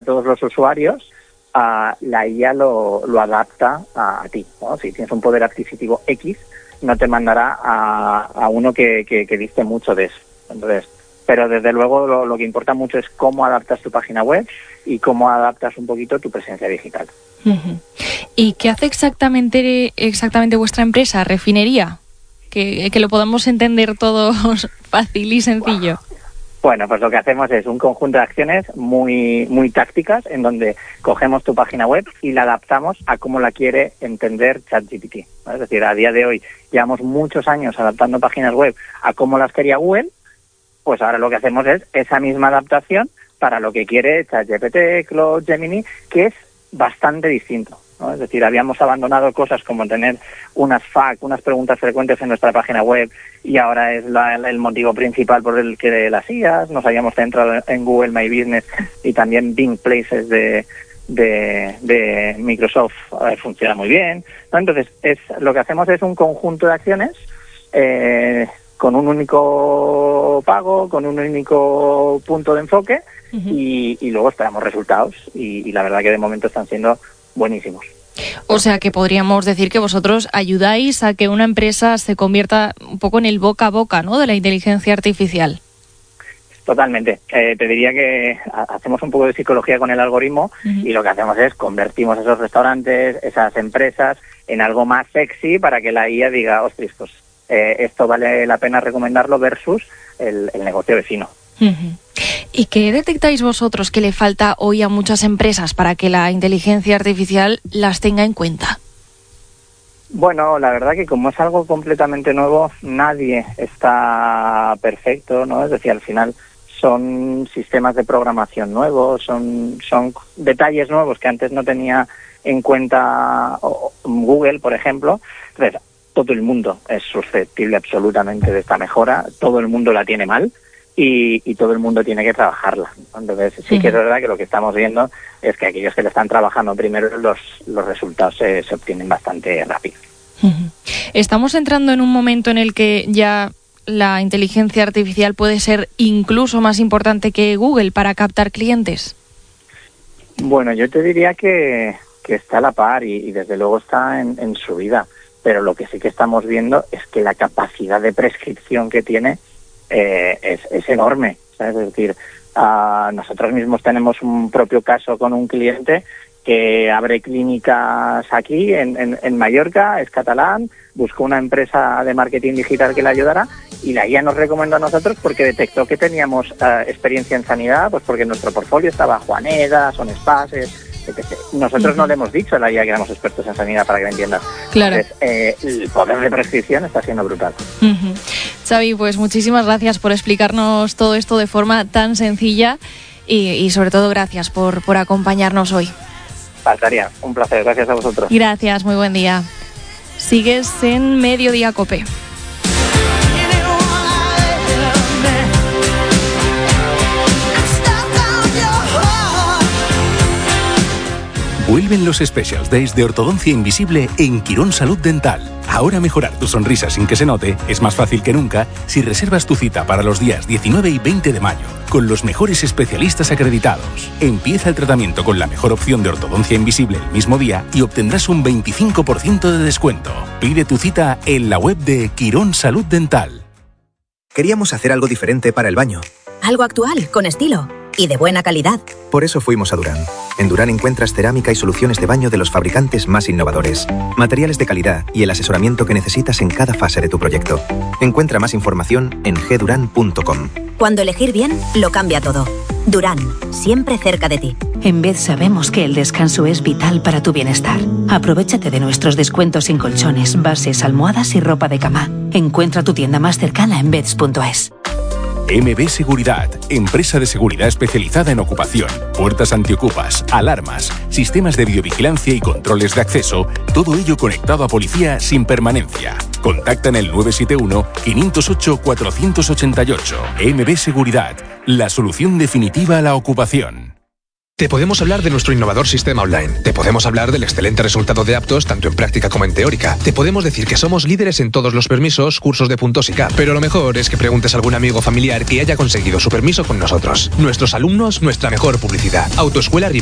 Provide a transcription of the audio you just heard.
todos los usuarios, la IA lo adapta a ti, ¿no? Si tienes un poder adquisitivo X, no te mandará a uno que diste mucho de eso. Entonces, pero desde luego lo que importa mucho es cómo adaptas tu página web y cómo adaptas un poquito tu presencia digital. Uh-huh. ¿Y qué hace exactamente vuestra empresa, Refinería? Que lo podamos entender todos fácil y sencillo. Bueno, pues lo que hacemos es un conjunto de acciones muy tácticas en donde cogemos tu página web y la adaptamos a cómo la quiere entender ChatGPT, ¿no? Es decir, a día de hoy llevamos muchos años adaptando páginas web a cómo las quería Google, pues ahora lo que hacemos es esa misma adaptación para lo que quiere ChatGPT, Claude, Gemini, que es bastante distinto, ¿no? Es decir, habíamos abandonado cosas como tener unas preguntas frecuentes en nuestra página web, y ahora es el motivo principal por el que las IAs. Nos habíamos centrado en Google My Business y también Bing Places de Microsoft funciona muy bien, ¿no? Entonces, lo que hacemos es un conjunto de acciones con un único pago, con un único punto de enfoque, uh-huh. y luego esperamos resultados, y la verdad que de momento están siendo buenísimos. O sea que podríamos decir que vosotros ayudáis a que una empresa se convierta un poco en el boca a boca, ¿no?, de la inteligencia artificial. Totalmente. Te diría que hacemos un poco de psicología con el algoritmo, uh-huh. y lo que hacemos es convertimos esos restaurantes, esas empresas, en algo más sexy para que la IA diga, ostras, pues esto vale la pena recomendarlo versus el negocio vecino. Uh-huh. ¿Y qué detectáis vosotros que le falta hoy a muchas empresas para que la inteligencia artificial las tenga en cuenta? Bueno, la verdad que como es algo completamente nuevo, nadie está perfecto, ¿no? Es decir, al final son sistemas de programación nuevos, son detalles nuevos que antes no tenía en cuenta Google, por ejemplo. Entonces, todo el mundo es susceptible absolutamente de esta mejora, todo el mundo la tiene mal. Y todo el mundo tiene que trabajarla. Entonces, sí que es verdad que lo que estamos viendo es que aquellos que le están trabajando primero, los resultados se obtienen bastante rápido. ¿Estamos entrando en un momento en el que ya la inteligencia artificial puede ser incluso más importante que Google para captar clientes? Bueno, yo te diría que está a la par y desde luego está en su vida. Pero lo que sí que estamos viendo es que la capacidad de prescripción que tiene es enorme, ¿sabes? Es decir, nosotros mismos tenemos un propio caso con un cliente que abre clínicas aquí en Mallorca, es catalán, buscó una empresa de marketing digital que le ayudara, y la IA nos recomendó a nosotros porque detectó que teníamos experiencia en sanidad, pues porque en nuestro portfolio estaba Juaneda, Son Espases, etc. Nosotros no le hemos dicho a la IA que éramos expertos en sanidad, para que me entiendas. Claro. Entonces, el poder de prescripción está siendo brutal. Uh-huh. Xavi, pues muchísimas gracias por explicarnos todo esto de forma tan sencilla y sobre todo gracias por acompañarnos hoy. Faltaría, un placer, gracias a vosotros. Gracias, muy buen día. Sigues en Mediodía COPE. Vuelven los Special Days de Ortodoncia Invisible en Quirón Salud Dental. Ahora mejorar tu sonrisa sin que se note es más fácil que nunca si reservas tu cita para los días 19 y 20 de mayo con los mejores especialistas acreditados. Empieza el tratamiento con la mejor opción de ortodoncia invisible el mismo día y obtendrás un 25% de descuento. Pide tu cita en la web de Quirón Salud Dental. Queríamos hacer algo diferente para el baño. Algo actual, con estilo y de buena calidad. Por eso fuimos a Durán. En Durán encuentras cerámica y soluciones de baño de los fabricantes más innovadores, materiales de calidad y el asesoramiento que necesitas en cada fase de tu proyecto. Encuentra más información en gduran.com. Cuando elegir bien, lo cambia todo. Durán, siempre cerca de ti. En Bed sabemos que el descanso es vital para tu bienestar. Aprovéchate de nuestros descuentos en colchones, bases, almohadas y ropa de cama. Encuentra tu tienda más cercana en beds.es. MB Seguridad, empresa de seguridad especializada en ocupación, puertas antiocupas, alarmas, sistemas de videovigilancia y controles de acceso, todo ello conectado a policía sin permanencia. Contacta en el 971-508-488. MB Seguridad, la solución definitiva a la ocupación. Te podemos hablar de nuestro innovador sistema online. Te podemos hablar del excelente resultado de aptos tanto en práctica como en teórica. Te podemos decir que somos líderes en todos los permisos, cursos de puntos y CAP. Pero lo mejor es que preguntes a algún amigo o familiar que haya conseguido su permiso con nosotros. Nuestros alumnos, nuestra mejor publicidad. Autoescuela